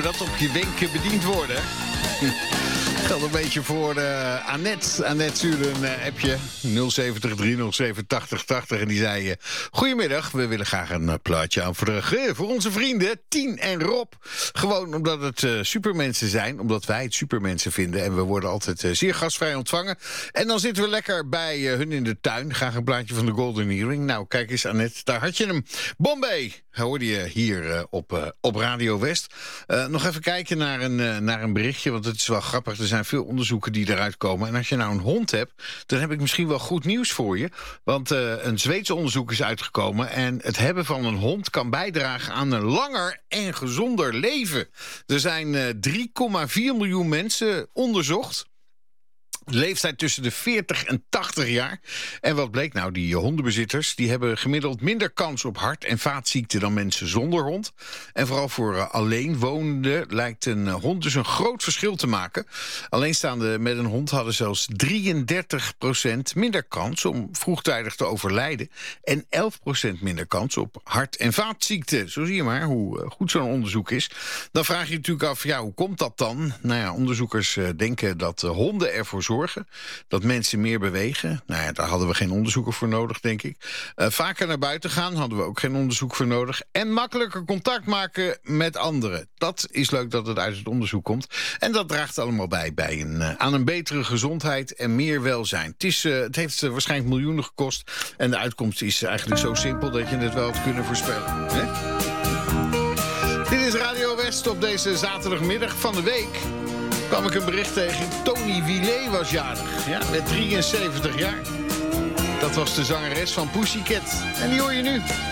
noemen dat op je wenken bediend worden. Geldt een beetje voor Annette. Annette stuurde een appje 070 307 8080 en die zei... Goedemiddag, we willen graag een plaatje aanvragen voor onze vrienden Tien en Rob. Gewoon omdat het supermensen zijn, omdat wij het supermensen vinden... en we worden altijd zeer gastvrij ontvangen. En dan zitten we lekker bij hun in de tuin. Graag een plaatje van de Golden Earring. Nou, kijk eens Annette, daar had je hem. Bombay hoorde je hier op Radio West. Nog even kijken naar een berichtje, want het is wel grappig. Er zijn veel onderzoeken die eruit komen. En als je nou een hond hebt, dan heb ik misschien wel goed nieuws voor je. Want een Zweeds onderzoek is uitgekomen. En het hebben van een hond kan bijdragen aan een langer en gezonder leven. Er zijn 3,4 miljoen mensen onderzocht. Leeftijd tussen de 40 en 80 jaar. En wat bleek nou? Die hondenbezitters die hebben gemiddeld minder kans op hart- en vaatziekten dan mensen zonder hond. En vooral voor alleenwonenden lijkt een hond dus een groot verschil te maken. Alleenstaanden met een hond hadden zelfs 33% minder kans om vroegtijdig te overlijden. En 11% minder kans op hart- en vaatziekten. Zo zie je maar hoe goed zo'n onderzoek is. Dan vraag je je natuurlijk af, ja, hoe komt dat dan? Nou ja, onderzoekers denken dat honden ervoor zorgen dat mensen meer bewegen. Nou ja, daar hadden we geen onderzoeken voor nodig, denk ik. Vaker naar buiten gaan, hadden we ook geen onderzoek voor nodig. En makkelijker contact maken met anderen. Dat is leuk dat het uit het onderzoek komt. En dat draagt allemaal bij aan een betere gezondheid en meer welzijn. Het heeft waarschijnlijk miljoenen gekost. En de uitkomst is eigenlijk zo simpel dat je het wel had kunnen voorspellen. Hè? Dit is Radio West op deze zaterdagmiddag van de week. Kwam ik een bericht tegen. Tony Willet was jarig. Ja, met 73 jaar. Dat was de zangeres van Pussycat. En die hoor je nu.